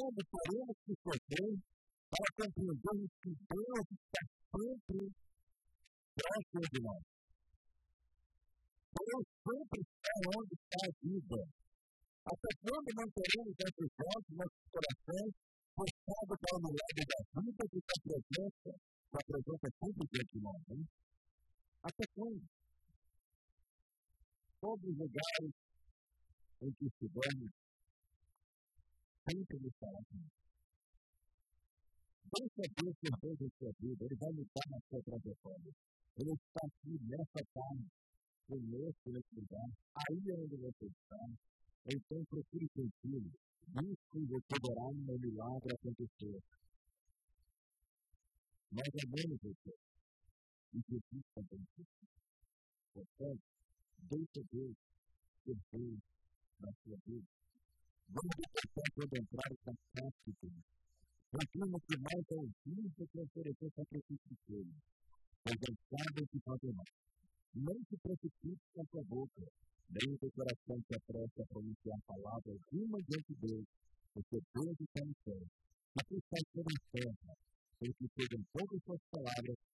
fundo, teremos que sofrer para compreendermos que Deus está sempre próximo de nós. Deus sempre está onde está a vida. Até quando não teremos esses olhos, nossos corações, forçados para o milagre da vida que está presente, que a presença é sempre diante de nós, hein? Até quando? Todos os lugares em que estivermos, sempre nos fará bem. Deixa Deus fazer a sua vida, Ele vai lutar na sua trajetória. Ele está aqui nessa tarde, conosco nesse lugar, aí onde você está. Então procure sentido, busque e você verá um milagre acontecer. Nós amamos você, e Jesus também você. Portanto, deixa Deus ser Deus na sua vida. Vamos tentar contemplar essa prática. Aquilo que mais é urgente que oferecer sacrifício de Deus. Pois Ele sabe o que fazer. Não se precipite com a sua boca, nem o seu coração se apresse a pronunciar palavras uma diante de Deus, porque Deus está no céu. E tu estás sobre a terra, para que sejam todas as suas palavras